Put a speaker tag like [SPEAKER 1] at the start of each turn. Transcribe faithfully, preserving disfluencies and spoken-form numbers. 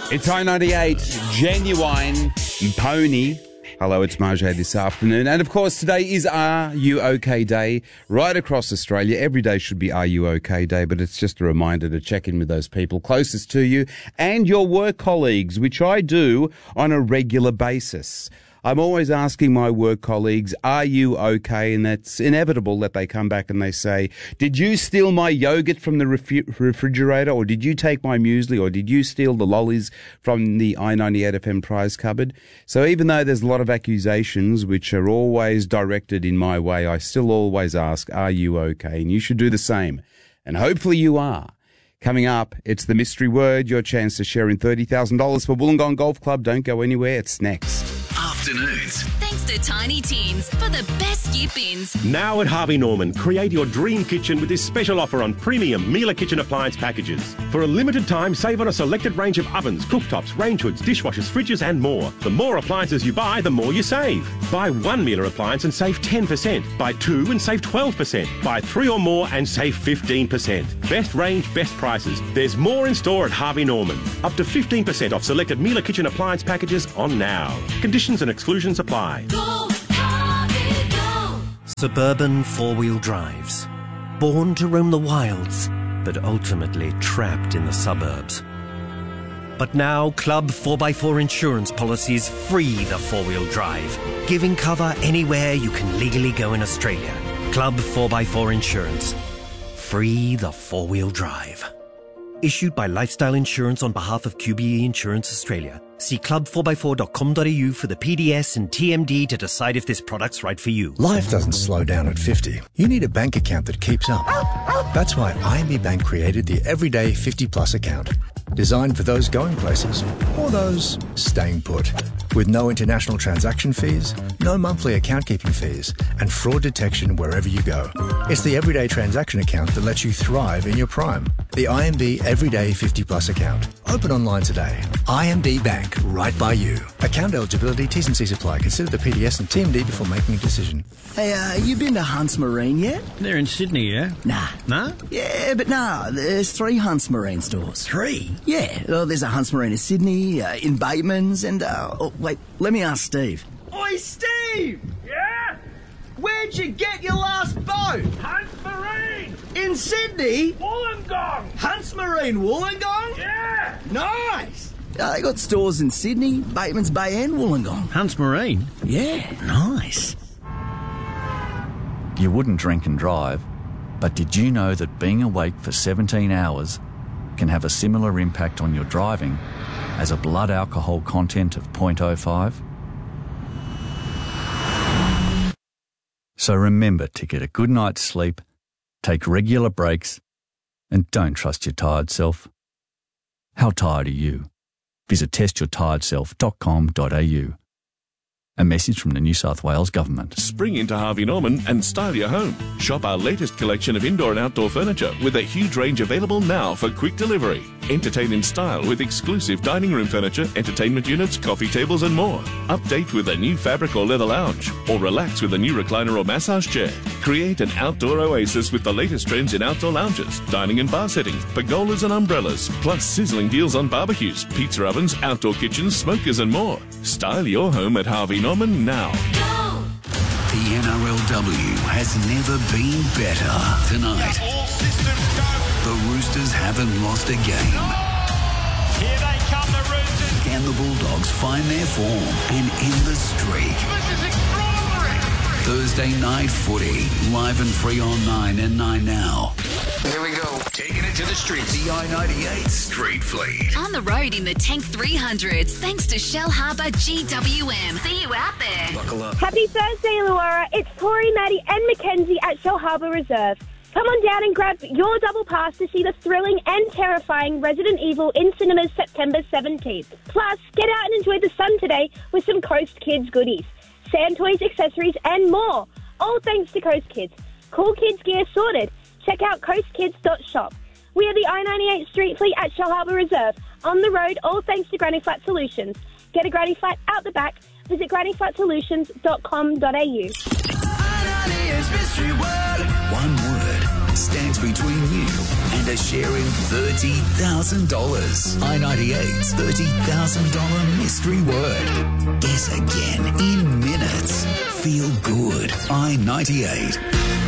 [SPEAKER 1] It's I ninety-eight, Genuine Pony. Hello, it's Marjay this afternoon. And of course, today is Are You OK Day right across Australia. Every day should be Are You OK Day, but it's just a reminder to check in with those people closest to you and your work colleagues, which I do on a regular basis. I'm always asking my work colleagues, are you okay? And that's inevitable that they come back and they say, did you steal my yogurt from the ref- refrigerator? Or did you take my muesli? Or did you steal the lollies from the I ninety-eight F M prize cupboard? So even though there's a lot of accusations which are always directed in my way, I still always ask, are you okay? And you should do the same. And hopefully you are. Coming up, it's the mystery word, your chance to share in thirty thousand dollars for Wollongong Golf Club. Don't go anywhere. It's next.
[SPEAKER 2] Afternoons. Thanks to Tiny Tins for the best skip ins.
[SPEAKER 3] Now at Harvey Norman, create your dream kitchen with this special offer on premium Miele kitchen appliance packages. For a limited time, save on a selected range of ovens, cooktops, range hoods, dishwashers, fridges and more. The more appliances you buy, the more you save. Buy one Miele appliance and save ten percent. Buy two and save twelve percent. Buy three or more and save fifteen percent. Best range, best prices. There's more in store at Harvey Norman. Up to fifteen percent off selected Miele kitchen appliance packages on now. Conditions and exclusions apply.
[SPEAKER 4] Go, Harvey, go. Suburban four-wheel drives. Born to roam the wilds, but ultimately trapped in the suburbs. But now Club four by four insurance policies free the four-wheel drive, giving cover anywhere you can legally go in Australia. Club four by four Insurance. Free the four-wheel drive. Issued by Lifestyle Insurance on behalf of Q B E Insurance Australia. See club four by four dot com dot a u for the P D S and T M D to decide if this product's right for you.
[SPEAKER 5] Life doesn't slow down at fifty. You need a bank account that keeps up. That's why I M B Bank created the Everyday fifty Plus account. Designed for those going places or those staying put. With no international transaction fees, no monthly account keeping fees, and fraud detection wherever you go. It's the everyday transaction account that lets you thrive in your prime. The I M B Everyday fifty Plus account. Open online today. I M B Bank, right by you. Account eligibility, T's and C's apply. Consider the P D S and T M D before making a decision.
[SPEAKER 6] Hey, uh, you been to Hunts Marine yet?
[SPEAKER 7] They're in Sydney, yeah?
[SPEAKER 6] Nah.
[SPEAKER 7] Nah?
[SPEAKER 6] Yeah, but nah, there's three Hunts Marine stores.
[SPEAKER 7] Three?
[SPEAKER 6] Yeah, well, there's a Hunts Marine in Sydney, uh, in Bateman's, and, uh, oh, wait, let me ask Steve.
[SPEAKER 8] Oi, Steve!
[SPEAKER 9] Yeah?
[SPEAKER 8] Where'd you get your last boat?
[SPEAKER 9] Hunts Marine!
[SPEAKER 8] In Sydney?
[SPEAKER 9] Wollongong!
[SPEAKER 8] Hunts Marine Wollongong?
[SPEAKER 9] Yeah!
[SPEAKER 8] Nice!
[SPEAKER 6] Uh, they got stores in Sydney, Bateman's Bay and Wollongong.
[SPEAKER 7] Hunts Marine?
[SPEAKER 6] Yeah, nice.
[SPEAKER 10] You wouldn't drink and drive, but did you know that being awake for seventeen hours can have a similar impact on your driving as a blood alcohol content of zero point zero five? So remember to get a good night's sleep, take regular breaks, and don't trust your tired self. How tired are you? Visit test your tired self dot com dot a u. A message from the New South Wales Government.
[SPEAKER 11] Spring into Harvey Norman and style your home. Shop our latest collection of indoor and outdoor furniture with a huge range available now for quick delivery. Entertain in style with exclusive dining room furniture, entertainment units, coffee tables and more. Update with a new fabric or leather lounge, or relax with a new recliner or massage chair. Create an outdoor oasis with the latest trends in outdoor lounges, dining and bar settings, pergolas and umbrellas, plus sizzling deals on barbecues, pizza ovens, outdoor kitchens, smokers and more. Style your home at Harvey Norman now.
[SPEAKER 2] The N R L W has never been better. Tonight, the Roosters haven't lost a game.
[SPEAKER 9] Here they come, the Roosters.
[SPEAKER 2] Can the Bulldogs find their form and end the streak?
[SPEAKER 9] This is extraordinary.
[SPEAKER 2] Thursday night footy, live and free on nine and nine now.
[SPEAKER 9] Here we go. Taking it to the streets.
[SPEAKER 2] The I ninety-eight Street Fleet.
[SPEAKER 12] On the road in the Tank three hundreds, thanks to Shell Harbour G W M. See you out there.
[SPEAKER 9] Buckle up.
[SPEAKER 13] Happy Thursday, Luara. It's Tori, Maddie and Mackenzie at Shell Harbour Reserve. Come on down and grab your double pass to see the thrilling and terrifying Resident Evil in cinemas September seventeenth. Plus, get out and enjoy the sun today with some Coast Kids goodies. Sand toys, accessories and more. All thanks to Coast Kids. Cool kids gear sorted. Check out coast kids dot shop. We are the I ninety-eight Street Fleet at Shell Harbour Reserve. On the road, all thanks to Granny Flat Solutions. Get a Granny Flat out the back. Visit granny flat solutions dot com dot a u.
[SPEAKER 2] One word stands between you and into sharing thirty thousand dollars. I ninety-eight's thirty thousand dollars mystery word. Guess again in minutes. Feel good. I ninety-eight.